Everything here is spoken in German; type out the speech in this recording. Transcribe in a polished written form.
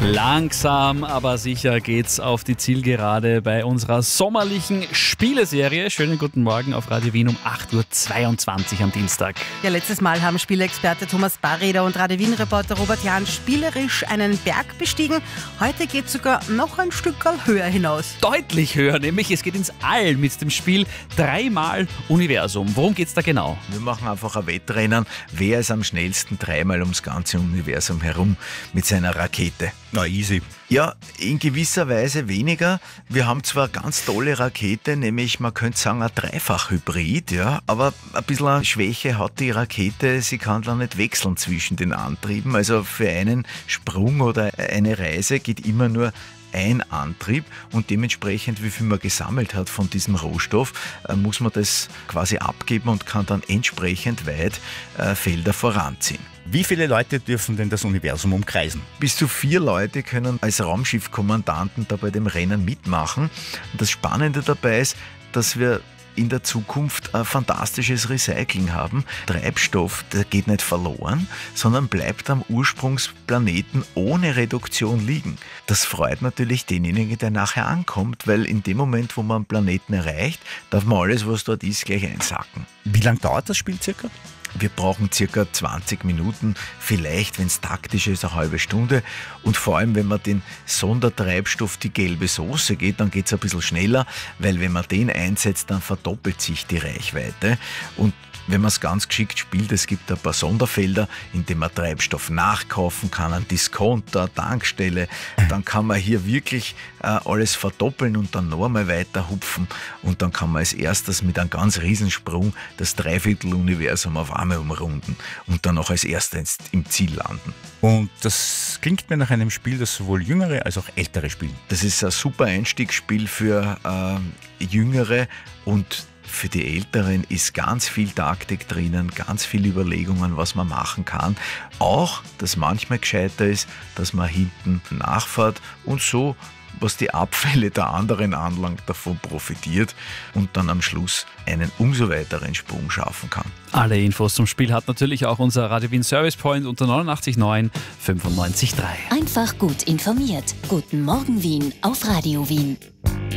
Langsam, aber sicher geht's auf die Zielgerade bei unserer sommerlichen Spieleserie. Schönen guten Morgen auf Radio Wien um 8.22 Uhr am Dienstag. Ja, letztes Mal haben Spielexperte Thomas Barreder und Radio Wien-Reporter Robert Jahn spielerisch einen Berg bestiegen. Heute geht's sogar noch ein Stück höher hinaus. Deutlich höher, nämlich es geht ins All mit dem Spiel 3x Universum. Worum geht's da genau? Wir machen einfach ein Wettrennen. Wer ist am schnellsten 3-mal ums ganze Universum herum mit seiner Rakete? Na, easy. Ja, in gewisser Weise weniger. Wir haben zwar eine ganz tolle Rakete, nämlich man könnte sagen ein Dreifach-Hybrid, ja, aber ein bisschen eine Schwäche hat die Rakete, sie kann dann nicht wechseln zwischen den Antrieben. Also für einen Sprung oder eine Reise geht immer nur ein Antrieb und dementsprechend, wie viel man gesammelt hat von diesem Rohstoff, muss man das quasi abgeben und kann dann entsprechend weit Felder voranziehen. Wie viele Leute dürfen denn das Universum umkreisen? Bis zu 4 Leute können als Raumschiffkommandanten da bei dem Rennen mitmachen. Und das Spannende dabei ist, dass wir in der Zukunft ein fantastisches Recycling haben. Treibstoff, der geht nicht verloren, sondern bleibt am Ursprungsplaneten ohne Reduktion liegen. Das freut natürlich denjenigen, der nachher ankommt, weil in dem Moment, wo man einen Planeten erreicht, darf man alles, was dort ist, gleich einsacken. Wie lange dauert das Spiel circa? Wir brauchen circa 20 Minuten, vielleicht, wenn es taktisch ist, eine halbe Stunde. Und vor allem, wenn man den Sondertreibstoff, die gelbe Soße geht, dann geht es ein bisschen schneller, weil wenn man den einsetzt, dann verdoppelt sich die Reichweite. Und wenn man es ganz geschickt spielt, es gibt ein paar Sonderfelder, in denen man Treibstoff nachkaufen kann, ein Discounter, eine Tankstelle. Dann kann man hier wirklich alles verdoppeln und dann noch einmal weiter hupfen. Und dann kann man als erstes mit einem ganz Riesensprung das Dreiviertel-Universum auf einmal umrunden und dann auch als erstes im Ziel landen. Und das klingt mir nach einem Spiel, das sowohl Jüngere als auch Ältere spielen. Das ist ein super Einstiegsspiel für Jüngere und für die Älteren ist ganz viel Taktik drinnen, ganz viele Überlegungen, was man machen kann. Auch, dass manchmal gescheiter ist, dass man hinten nachfährt und so, was die Abfälle der anderen anlangt, davon profitiert und dann am Schluss einen umso weiteren Sprung schaffen kann. Alle Infos zum Spiel hat natürlich auch unser Radio Wien Service Point unter 89.9 95.3. Einfach gut informiert. Guten Morgen Wien auf Radio Wien.